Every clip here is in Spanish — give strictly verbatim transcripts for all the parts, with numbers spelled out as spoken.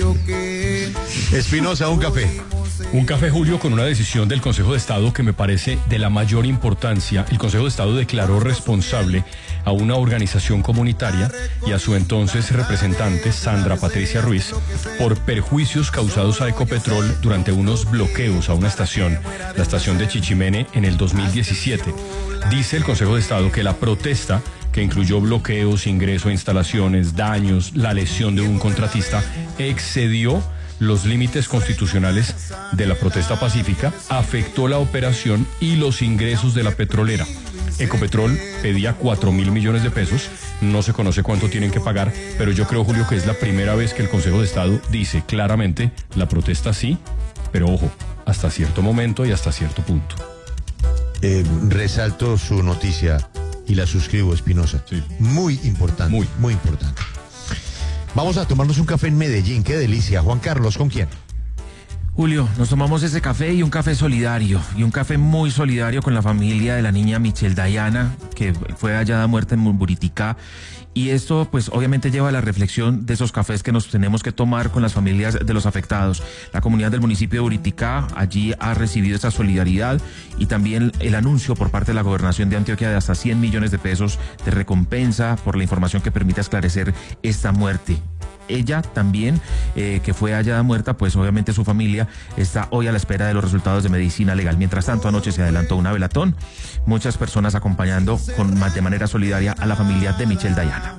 Espinosa, un café. Un café, Julio, con una decisión del Consejo de Estado que me parece de la mayor importancia. El Consejo de Estado declaró responsable a una organización comunitaria y a su entonces representante, Sandra Patricia Ruiz, por perjuicios causados a Ecopetrol durante unos bloqueos a una estación, la estación de Chichimene, en el dos mil diecisiete. Dice el Consejo de Estado que la protesta, que incluyó bloqueos, ingreso a instalaciones, daños, la lesión de un contratista, excedió los límites constitucionales de la protesta pacífica, afectó la operación y los ingresos de la petrolera. Ecopetrol pedía cuatro mil millones de pesos, no se conoce cuánto tienen que pagar, pero yo creo, Julio, que es la primera vez que el Consejo de Estado dice claramente, la protesta sí, pero ojo, hasta cierto momento y hasta cierto punto. Eh, resalto su noticia y la suscribo, Espinosa. Sí. Muy importante, Muy. muy importante. Vamos a tomarnos un café en Medellín, qué delicia. Juan Carlos, ¿con quién? Julio, nos tomamos ese café y un café solidario, y un café muy solidario con la familia de la niña Michelle Dayana, que fue hallada muerta en Buriticá. Y esto, pues, obviamente lleva a la reflexión de esos cafés que nos tenemos que tomar con las familias de los afectados. La comunidad del municipio de Buriticá allí ha recibido esta solidaridad y también el anuncio por parte de la gobernación de Antioquia de hasta cien millones de pesos de recompensa por la información que permita esclarecer esta muerte. Ella también, eh, que fue hallada muerta, pues obviamente su familia está hoy a la espera de los resultados de medicina legal. Mientras tanto, anoche se adelantó una velatón, muchas personas acompañando con, de manera solidaria a la familia de Michelle Dayana.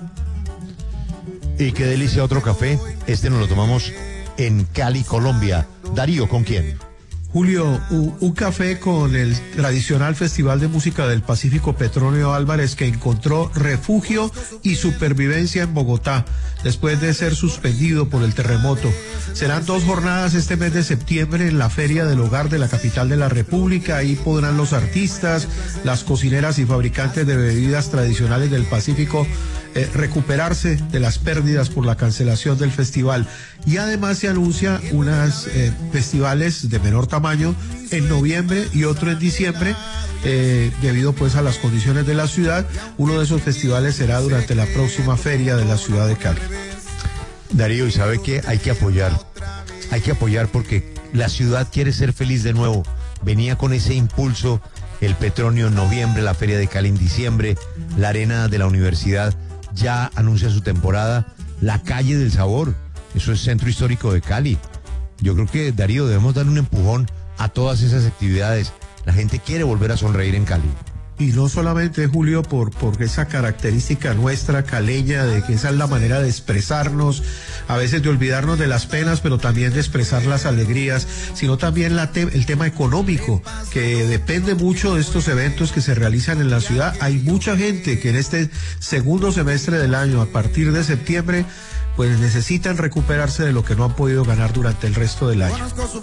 Y qué delicia otro café, este nos lo tomamos en Cali, Colombia. Darío, ¿con quién? Julio, un, un café con el tradicional Festival de Música del Pacífico Petronio Álvarez, que encontró refugio y supervivencia en Bogotá después de ser suspendido por el terremoto. Serán dos jornadas este mes de septiembre en la Feria del Hogar de la capital de la República. Ahí podrán los artistas, las cocineras y fabricantes de bebidas tradicionales del Pacífico eh, recuperarse de las pérdidas por la cancelación del festival. Y además se anuncia unas eh, festivales de menor tamaño en noviembre y otro en diciembre, eh, debido pues a las condiciones de la ciudad. Uno de esos festivales será durante la próxima feria de la ciudad de Cali. Darío, y sabe que hay que apoyar, hay que apoyar porque la ciudad quiere ser feliz de nuevo. Venía con ese impulso, el Petronio en noviembre, la Feria de Cali en diciembre, la Arena de la Universidad ya anuncia su temporada, la Calle del Sabor, eso es Centro Histórico de Cali. Yo creo que, Darío, debemos dar un empujón a todas esas actividades. La gente quiere volver a sonreír en Cali. Y no solamente, Julio, por, por esa característica nuestra caleña, de que esa es la manera de expresarnos, a veces de olvidarnos de las penas, pero también de expresar las alegrías, sino también la te el tema económico, que depende mucho de estos eventos que se realizan en la ciudad. Hay mucha gente que en este segundo semestre del año, a partir de septiembre, pues necesitan recuperarse de lo que no han podido ganar durante el resto del año.